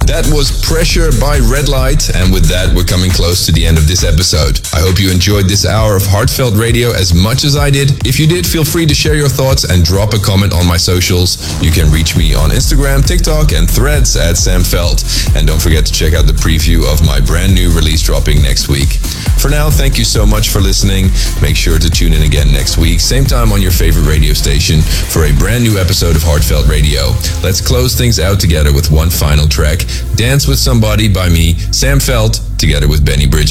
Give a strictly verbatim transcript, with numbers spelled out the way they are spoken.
That was Pressure by Red Light, and with that we're coming close to the end of this episode. I hope you enjoyed this hour of Heartfelt Radio as much as I did. If you did, feel free to share your thoughts and drop a comment on my socials. You can reach me on Instagram, TikTok and Threads at Sam Felt. And don't forget to check out the preview of my brand new release dropping next week. For now, thank you so much for listening. Make sure to tune in again next week, same time on your favorite radio station, for a brand new episode of Heartfelt Radio. Let's close things out together with one final track, Dance with Somebody by me, Sam Felt, together with Benny Bridges.